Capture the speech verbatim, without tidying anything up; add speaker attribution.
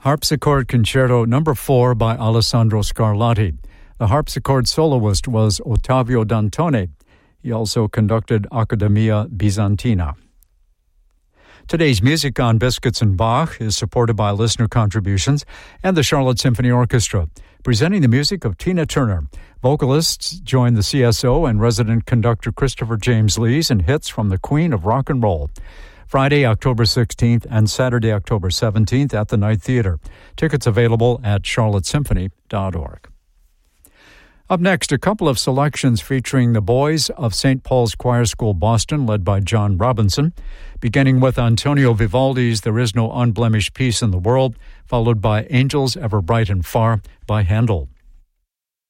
Speaker 1: Harpsichord Concerto Number four by Alessandro Scarlatti. The harpsichord soloist was Ottavio Dantone. He also conducted Accademia Bizantina. Today's music on Biscuits and Bach is supported by listener contributions and the Charlotte Symphony Orchestra, presenting the music of Tina Turner. Vocalists join the C S O and resident conductor Christopher James Lees in hits from the Queen of Rock and Roll. Friday, October sixteenth and Saturday, October seventeenth at the Night Theater. Tickets available at charlotte symphony dot org. Up next, a couple of selections featuring the boys of Saint Paul's Choir School, Boston, led by John Robinson, beginning with Antonio Vivaldi's There Is No Unblemished Peace in the World, followed by Angels Ever Bright and Far by Handel.